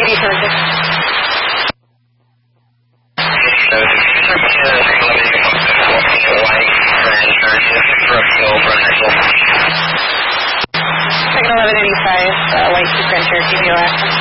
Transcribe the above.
you charging? Second 1185, white to Grand Cherokee, VOX.